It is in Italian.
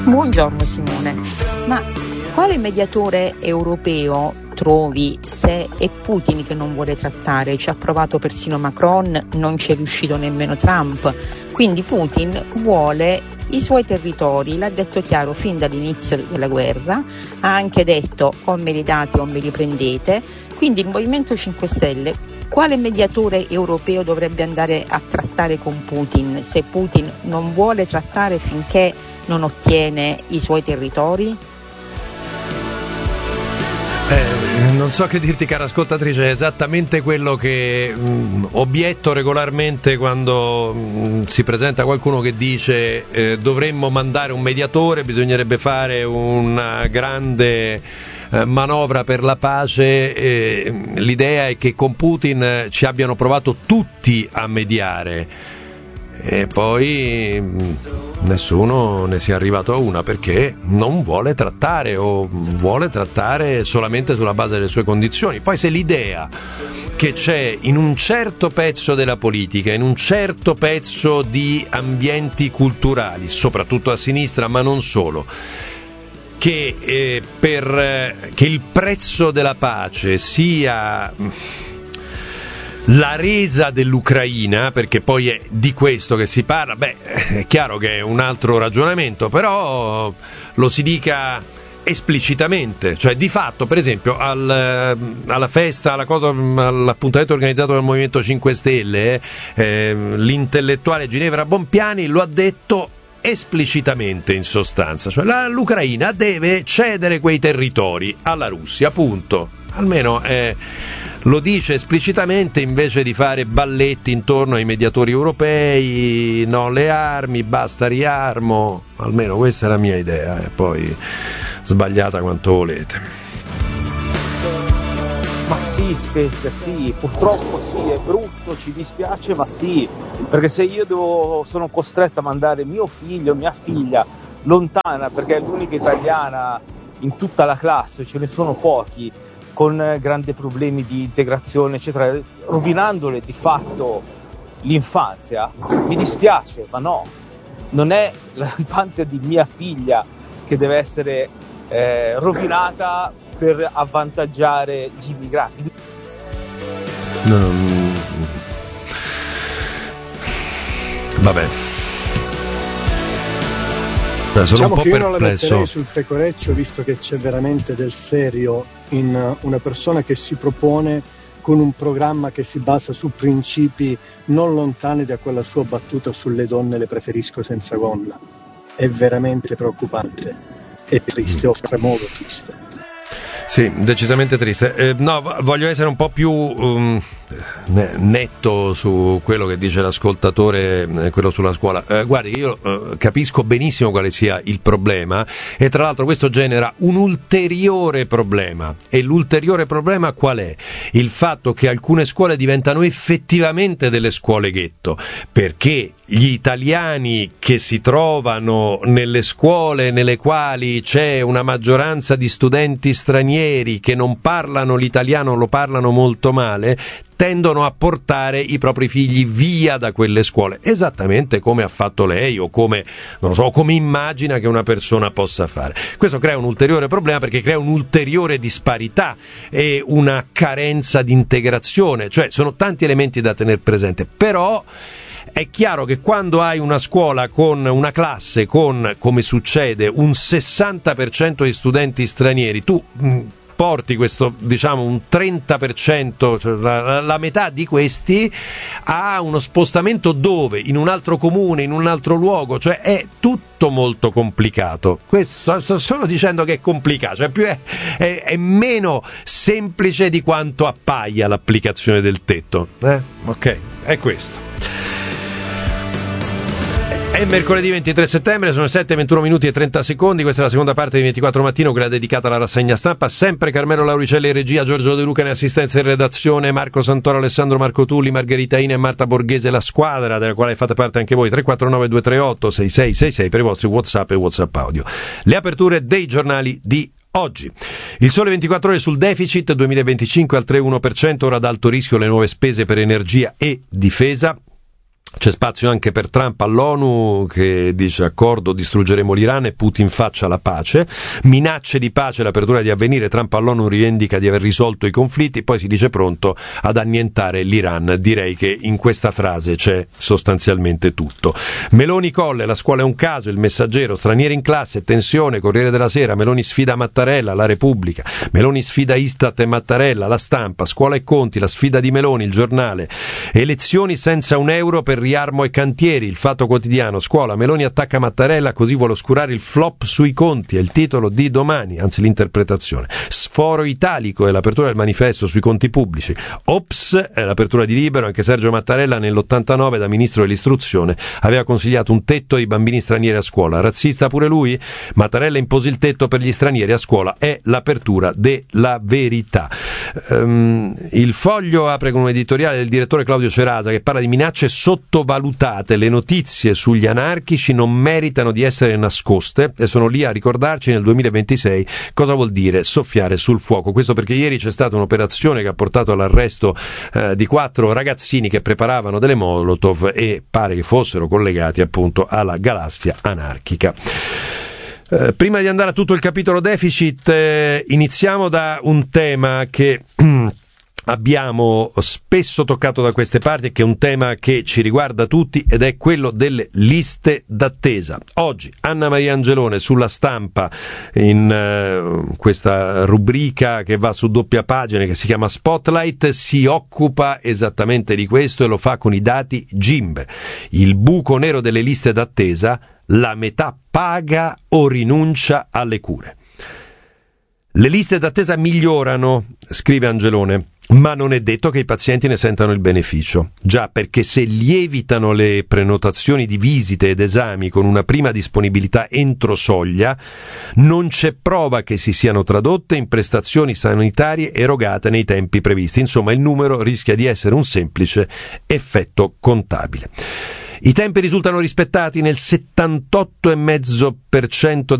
Buongiorno Simone, ma quale mediatore europeo trovi se è Putin che non vuole trattare? Ci ha provato persino Macron, non ci è riuscito nemmeno Trump, quindi Putin vuole i suoi territori, l'ha detto chiaro fin dall'inizio della guerra, ha anche detto o me li date o me li prendete, quindi il Movimento 5 Stelle quale mediatore europeo dovrebbe andare a trattare con Putin se Putin non vuole trattare finché non ottiene i suoi territori? Non so che dirti, cara ascoltatrice, è esattamente quello che obietto regolarmente quando si presenta qualcuno che dice dovremmo mandare un mediatore, bisognerebbe fare una grande manovra per la pace. L'idea è che con Putin ci abbiano provato tutti a mediare e poi nessuno ne sia arrivato a una perché non vuole trattare o vuole trattare solamente sulla base delle sue condizioni. Poi se l'idea che c'è in un certo pezzo della politica, in un certo pezzo di ambienti culturali, soprattutto a sinistra ma non solo, che il prezzo della pace sia la resa dell'Ucraina, perché poi è di questo che si parla, è chiaro che è un altro ragionamento, però lo si dica esplicitamente, cioè di fatto, per esempio alla festa, all'appuntamento organizzato dal Movimento 5 Stelle, l'intellettuale Ginevra Bompiani lo ha detto esplicitamente, in sostanza, cioè l'Ucraina deve cedere quei territori alla Russia, punto. Almeno lo dice esplicitamente, invece di fare balletti intorno ai mediatori europei, no le armi, basta riarmo. Almeno questa è la mia idea, poi sbagliata quanto volete. Ma sì, Spezia, sì, purtroppo sì, è brutto, ci dispiace, ma sì, perché se io sono costretto a mandare mio figlio, mia figlia lontana, perché è l'unica italiana in tutta la classe, ce ne sono pochi, con grandi problemi di integrazione, eccetera, rovinandole di fatto l'infanzia, mi dispiace, ma no, non è l'infanzia di mia figlia che deve essere rovinata per avvantaggiare gli immigrati. Vabbè. Sono diciamo un po' che io non la perplesso. metterei sul pecoreccio, visto che c'è veramente del serio in una persona che si propone con un programma che si basa su principi non lontani da quella sua battuta sulle donne le preferisco senza gonna. È veramente preoccupante, è triste, oltremodo triste. Sì, decisamente triste. No, voglio essere un po' più netto su quello che dice l'ascoltatore, quello sulla scuola. Guardi, io capisco benissimo quale sia il problema e tra l'altro questo genera un ulteriore problema. E l'ulteriore problema qual è? Il fatto che alcune scuole diventano effettivamente delle scuole ghetto, perché gli italiani che si trovano nelle scuole nelle quali c'è una maggioranza di studenti stranieri che non parlano l'italiano, lo parlano molto male, tendono a portare i propri figli via da quelle scuole, esattamente come ha fatto lei o come, non lo so, come immagina che una persona possa fare. Questo crea un ulteriore problema perché crea un'ulteriore disparità e una carenza di integrazione, cioè sono tanti elementi da tenere presente, però è chiaro che quando hai una scuola con una classe con, come succede, un 60% di studenti stranieri, tu porti questo, diciamo, un 30%, cioè la metà di questi a uno spostamento dove? In un altro comune, in un altro luogo, cioè è tutto molto complicato. Questo sto solo dicendo che è complicato, cioè è meno semplice di quanto appaia l'applicazione del tetto. Ok, è questo. È mercoledì 23 settembre, sono le 7:21 minuti e 30 secondi, questa è la seconda parte di 24 Mattino, quella dedicata alla rassegna stampa, sempre Carmelo Lauricelli in regia, Giorgio De Luca in assistenza in redazione, Marco Santoro, Alessandro Marco Tulli, Margherita Ina e Marta Borghese, la squadra della quale fate parte anche voi, 349-238-6666 per i vostri WhatsApp e WhatsApp audio. Le aperture dei giornali di oggi. Il Sole 24 Ore sul deficit 2025 al 3,1%, ora ad alto rischio le nuove spese per energia e difesa. C'è spazio anche per Trump all'ONU che dice accordo, distruggeremo l'Iran e Putin faccia la pace. Minacce di pace, l'apertura di Avvenire, Trump all'ONU rivendica di aver risolto i conflitti, poi si dice pronto ad annientare l'Iran. Direi che in questa frase c'è sostanzialmente tutto. Meloni Colle, la scuola è un caso, Il Messaggero, stranieri in classe, tensione, Corriere della Sera, Meloni sfida Mattarella, La Repubblica, Meloni sfida Istat e Mattarella, La Stampa, Scuola e Conti, la sfida di Meloni, Il Giornale, elezioni senza un euro per Riarmo e cantieri, Il Fatto Quotidiano, scuola, Meloni attacca Mattarella, così vuole oscurare il flop sui conti, è il titolo di domani, anzi l'interpretazione. Sforo italico è l'apertura del manifesto sui conti pubblici. Ops è l'apertura di Libero, anche Sergio Mattarella nell'89 da ministro dell'istruzione aveva consigliato un tetto ai bambini stranieri a scuola. Razzista pure lui? Mattarella impose il tetto per gli stranieri a scuola, è l'apertura della Verità. Il Foglio apre con un editoriale del direttore Claudio Cerasa che parla di minacce sottovalutate. Le notizie sugli anarchici non meritano di essere nascoste e sono lì a ricordarci nel 2026 cosa vuol dire soffiare sul fuoco. Questo perché ieri c'è stata un'operazione che ha portato all'arresto di 4 ragazzini che preparavano delle molotov e pare che fossero collegati appunto alla galassia anarchica. Prima di andare a tutto il capitolo deficit, iniziamo da un tema che abbiamo spesso toccato da queste parti, che è un tema che ci riguarda tutti, ed è quello delle liste d'attesa. Oggi Anna Maria Angelone sulla Stampa, in questa rubrica che va su doppia pagina che si chiama Spotlight, si occupa esattamente di questo e lo fa con i dati GIMBE. Il buco nero delle liste d'attesa, la metà paga o rinuncia alle cure. Le liste d'attesa migliorano, scrive Angelone, ma non è detto che i pazienti ne sentano il beneficio. Già, perché se lievitano le prenotazioni di visite ed esami con una prima disponibilità entro soglia, non c'è prova che si siano tradotte in prestazioni sanitarie erogate nei tempi previsti. Insomma, il numero rischia di essere un semplice effetto contabile. I tempi risultano rispettati nel 78,5%